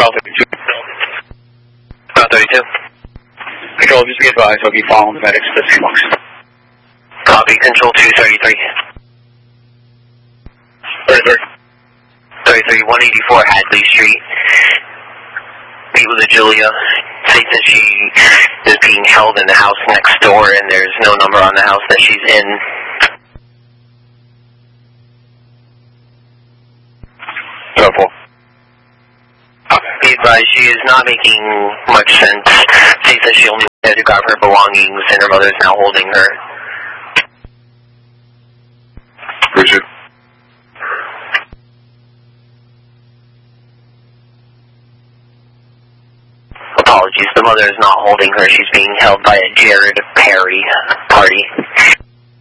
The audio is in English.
Bravo 32. Bravo 32. Control, just be advised, I'll be following the medics to the C-Lux. Copy, Control 233. 33. 33, 184 Hadley Street. Meet with Julia. States that she is being held in the house next door and there's no number on the house that she's in. Careful. Be advised, she is not making much sense. States that she only had to grab her belongings and her mother is now holding her. Richard. Apologies, the mother is not holding her. She's being held by a Jared Perry party.